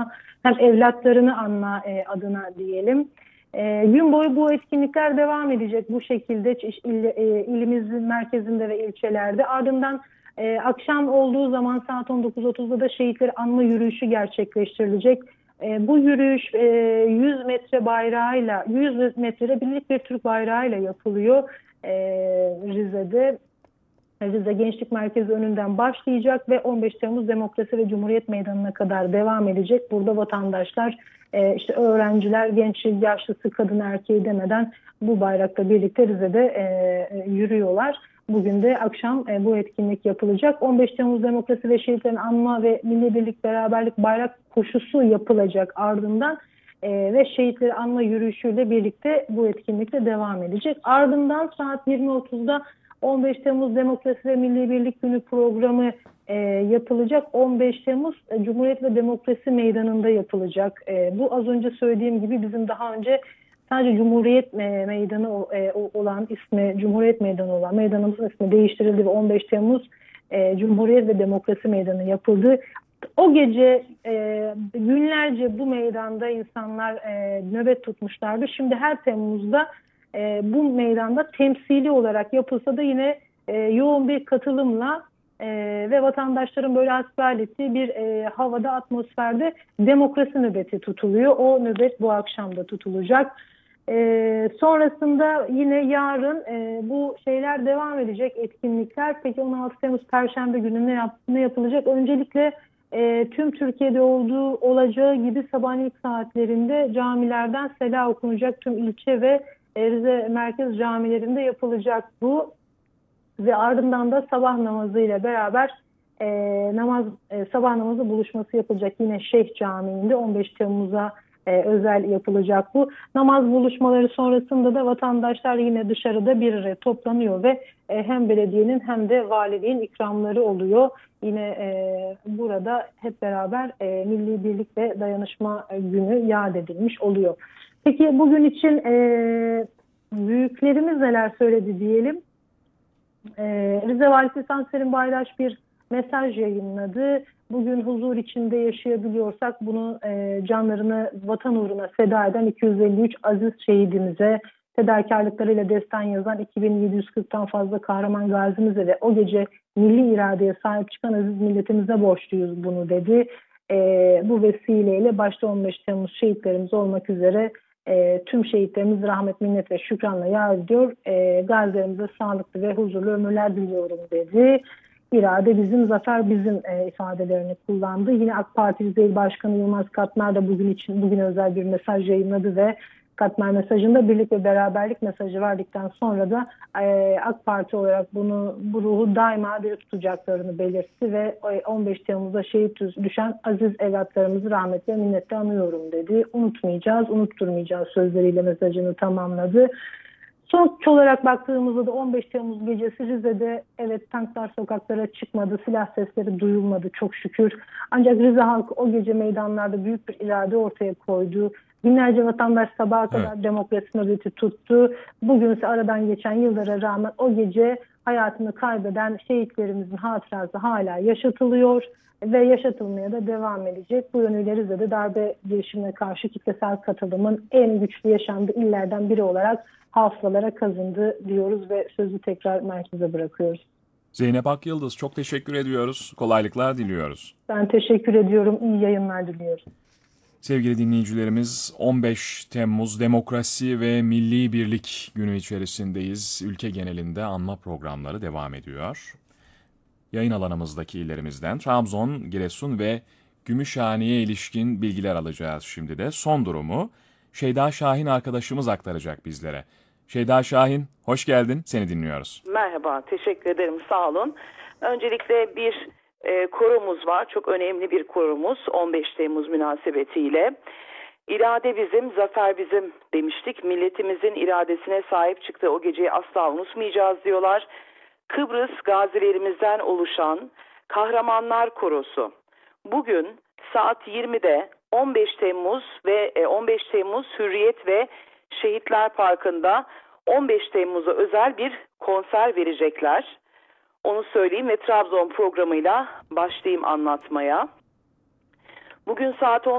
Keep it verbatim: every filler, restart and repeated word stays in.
anma hem evlatlarını anma e, adına diyelim. E, gün boyu bu etkinlikler devam edecek bu şekilde il, e, ilimizin merkezinde ve ilçelerde. Ardından e, akşam olduğu zaman saat on dokuz otuzda da şehitleri anma yürüyüşü gerçekleştirilecek. E, bu yürüyüş e, yüz metre bayrağıyla, yüz metrede birlik bir Türk bayrağıyla yapılıyor e, Rize'de. Rize Gençlik Merkezi önünden başlayacak ve on beş Temmuz Demokrasi ve Cumhuriyet Meydanı'na kadar devam edecek. Burada vatandaşlar, e, işte öğrenciler, gençli, yaşlısı, kadın, erkeği demeden bu bayrakla birlikte Rize'de e, yürüyorlar. Bugün de akşam e, bu etkinlik yapılacak. on beş Temmuz Demokrasi ve Şehitlerin Anma ve Milli Birlik Beraberlik Bayrak Koşusu yapılacak ardından e, ve Şehitleri Anma yürüyüşüyle birlikte bu etkinlikte devam edecek. Ardından saat yirmi otuzda on beş Temmuz Demokrasi ve Milli Birlik Günü programı e, yapılacak. on beş Temmuz e, Cumhuriyet ve Demokrasi Meydanı'nda yapılacak. E, bu az önce söylediğim gibi bizim daha önce sadece Cumhuriyet Meydanı e, olan ismi, Cumhuriyet Meydanı olan meydanımızın ismi değiştirildi ve on beş Temmuz e, Cumhuriyet ve Demokrasi Meydanı yapıldı. O gece e, günlerce bu meydanda insanlar e, nöbet tutmuşlardı. Şimdi her Temmuz'da e, bu meydanda temsili olarak yapılsa da yine e, yoğun bir katılımla e, ve vatandaşların böyle hasbihal ettiği bir e, havada, atmosferde demokrasi nöbeti tutuluyor. O nöbet bu akşam da tutulacak. E, sonrasında yine yarın e, bu şeyler devam edecek, etkinlikler. Peki on altı Temmuz Perşembe günü ne, yap, ne yapılacak? Öncelikle E, tüm Türkiye'de olduğu olacağı gibi sabahın ilk saatlerinde camilerden sela okunacak. Tüm ilçe ve e, Rize merkez camilerinde yapılacak bu. Ve ardından da sabah namazıyla beraber e, namaz e, sabah namazı buluşması yapılacak. Yine Şeyh Camii'nde on beş Temmuz'a e, özel yapılacak bu. Namaz buluşmaları sonrasında da vatandaşlar yine dışarıda bir araya toplanıyor ve e, hem belediyenin hem de valiliğin ikramları oluyor. Yine e, burada hep beraber e, Milli Birlik ve Dayanışma Günü yad edilmiş oluyor. Peki bugün için e, büyüklerimiz neler söyledi diyelim. E, Rize Valisi Sanserin Bayraş bir mesaj yayınladı. Bugün huzur içinde yaşayabiliyorsak bunu e, canlarını vatan uğruna feda eden iki yüz elli üç aziz şehidimize, fedakarlıklarıyla destan yazan iki bin yedi yüz kırktan fazla kahraman gazimize ve o gece milli iradeye sahip çıkan aziz milletimize borçluyuz bunu dedi. E, bu vesileyle başta on beş Temmuz şehitlerimiz olmak üzere e, tüm şehitlerimiz rahmet, minnet ve şükranla yad ediyor. E, gazilerimize sağlıklı ve huzurlu ömürler diliyorum dedi. İrade bizim, zafer bizim e, ifadelerini kullandı. Yine AK Parti Rize İl Başkanı Yılmaz Katmer de bugün için bugün özel bir mesaj yayınladı ve Katmer mesajında birlik ve beraberlik mesajı verdikten sonra da e, AK Parti olarak bunu bu ruhu daima bir tutacaklarını belirtti ve on beş Temmuz'da şehit düşen aziz evlatlarımızı rahmetle minnetle anıyorum dedi. Unutmayacağız, unutturmayacağız sözleriyle mesajını tamamladı. Sonuç olarak baktığımızda da on beş Temmuz gecesi Rize'de evet tanklar sokaklara çıkmadı, silah sesleri duyulmadı çok şükür. Ancak Rize halkı o gece meydanlarda büyük bir irade ortaya koydu. Binlerce vatandaş sabaha kadar evet. demokrasi nöbeti tuttu. Bugünse aradan geçen yıllara rağmen o gece hayatını kaybeden şehitlerimizin hatırası hala yaşatılıyor ve yaşatılmaya da devam edecek. Bu yönüyle Rize'de darbe girişimine karşı kitlesel katılımın en güçlü yaşandığı illerden biri olarak hafızalara kazındı diyoruz ve sözü tekrar merkeze bırakıyoruz. Zeynep Akyıldız, çok teşekkür ediyoruz. Kolaylıklar diliyoruz. Ben teşekkür ediyorum. İyi yayınlar diliyorum. Sevgili dinleyicilerimiz, on beş Temmuz Demokrasi ve Milli Birlik Günü içerisindeyiz. Ülke genelinde anma programları devam ediyor. Yayın alanımızdaki illerimizden Trabzon, Giresun ve Gümüşhane'ye ilişkin bilgiler alacağız şimdi de. Son durumu Şeyda Şahin arkadaşımız aktaracak bizlere. Şeyda Şahin, hoş geldin. Seni dinliyoruz. Merhaba, teşekkür ederim. Sağ olun. Öncelikle bir e, korumuz var. Çok önemli bir korumuz on beş Temmuz münasebetiyle. İrade bizim, zafer bizim demiştik. Milletimizin iradesine sahip çıktığı o geceyi asla unutmayacağız diyorlar. Kıbrıs gazilerimizden oluşan Kahramanlar Korosu bugün saat yirmide on beş Temmuz ve on beş Temmuz Hürriyet ve Şehitler Parkı'nda on beş Temmuz'a özel bir konser verecekler. Onu söyleyeyim ve Trabzon programıyla başlayayım anlatmaya. Bugün saat on